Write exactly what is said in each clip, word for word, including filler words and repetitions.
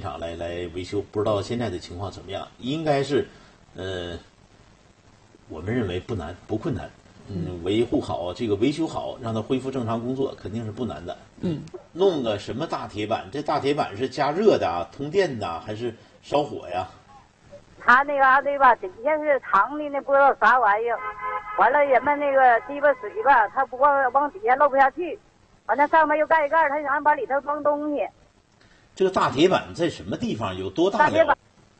场来来维修，不知道现在的情况怎么样？应该是，呃，我们认为不难不困难。嗯，维护好这个维修好，让它恢复正常工作，肯定是不难的。 嗯， 弄个什么大铁板？这大铁板是加热的啊，通电的啊，还是烧火呀？ 他那嘎达吧，底下是长的那不知道啥玩意儿，完了人们那个鸡巴水吧，他不往往底下漏不下去，完了上面又盖一盖，他想把里头装东西。 这个大铁板在什么地方？有多大大铁板？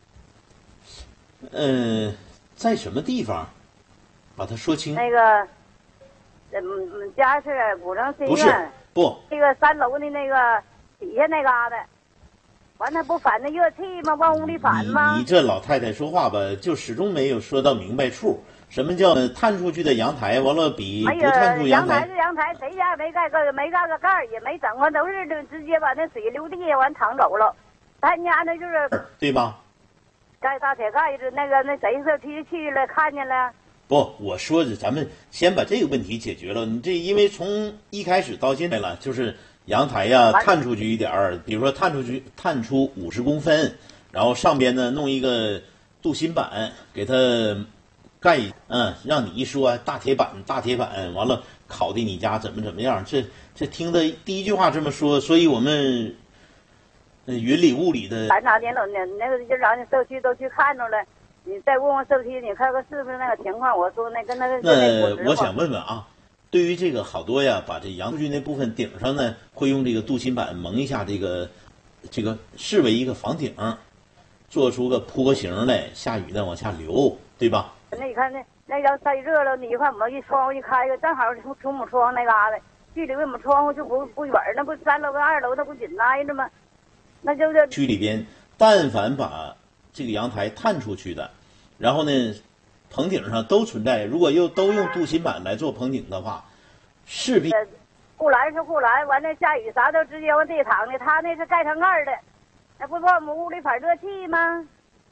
嗯、呃，在什么地方？把它说清。 那个，嗯，家是古城新院。不是，不。 那个三楼的那个底下那嘎达，完了不反那热气吗？往屋里反吗？ 你, 你这老太太说话吧，就始终没有说到明白处。什么叫探出去的阳台？完了比不探出阳台。 阳台是阳台，谁家没盖个没盖个盖也没整过，都是直接把那水流地下完淌走了。咱家那就是对吧？ 盖大铁盖子，那个那谁是去去了看见了。 不，我说的，咱们先把这个问题解决了。你这因为从一开始到现在了，就是阳台呀探出去一点儿，比如说探出去探出五十公分，然后上边呢弄一个镀锌板给它盖，嗯，让你一说大铁板大铁板，完了烤的你家怎么怎么样，这这听的第一句话这么说，所以我们呃云里雾里的。 反正年了，那那个就让社区都去看着了。你再问问社区，你看看是不是那个情况？我说那跟那个那我想问问啊，对于这个好多呀，把这阳出去那部分顶上呢，会用这个镀锌板蒙一下这个，这个视为一个房顶，做出个坡形来，下雨呢往下流，对吧？ 那你看那那要晒热了，你一看我们一窗户一开个，正好从从我们窗那嘎达，距离我们窗户就不不远，那不三楼跟二楼那不紧挨着吗？那就是区里边，但凡把这个阳台探出去的，然后呢，棚顶上都存在。如果又都用镀锌板来做棚顶的话，势必护栏是护栏，完了下雨啥都直接往地躺的。他那是盖成盖的，那不往我们屋里反热气吗？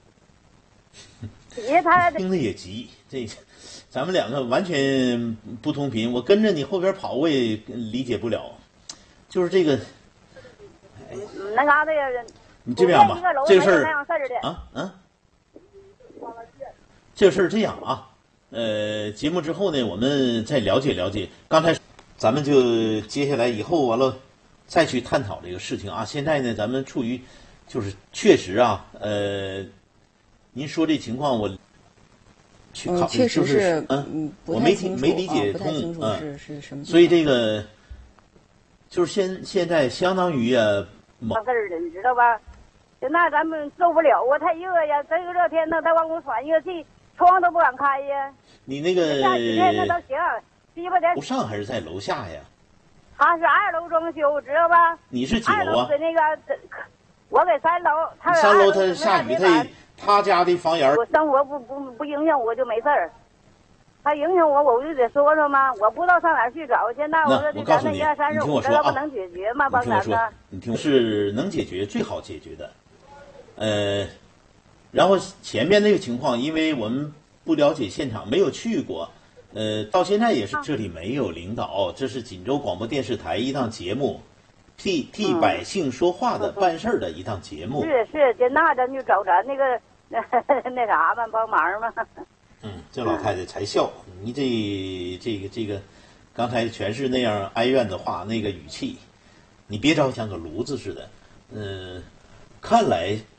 底下他听着也急，这咱们两个完全不同频。我跟着你后边跑，我也理解不了，就是这个。 哎、那嘎达呀。 你这样吧，这个事儿啊啊，这个事儿这样啊，呃，节目之后呢，我们再了解了解。刚才咱们就接下来以后完了，再去探讨这个事情啊。现在呢，咱们处于就是确实啊，呃，您说这情况我去考虑， 嗯、确实是嗯，我没没理解通， 嗯，是是什么？ 所以这个就是现现在相当于啊， 冒事儿了，你知道吧？就那咱们受不了啊，太热呀！这个热天呢，他往屋喘热气，窗都不敢开呀。 你那个下几天那都行，鸡巴点。 楼上还是在楼下呀？ 他是二楼装修，知道吧？ 你是几楼啊？ 二楼给那个，我给三楼。他三楼他下雨他他家的房檐。 我生活不不不影响我就没事儿，他影响我我就得说说嘛，我不知道上哪儿去找去。那我说我告诉你， 一二三四五，这不能解决吗？帮咱们。 你听我说，是能解决，最好解决的。呃，然后前面那个情况，因为我们不了解现场，没有去过，呃，到现在也是这里没有领导，这是锦州广播电视台一档节目，替替百姓说话的、嗯、办事儿的一档节目。 是是，就那咱就找咱那个那啥嘛，帮忙嘛。 嗯，这老太太才笑，你这这个这个，刚才全是那样哀怨的话，那个语气，你别着像个炉子似的，嗯、呃，看来。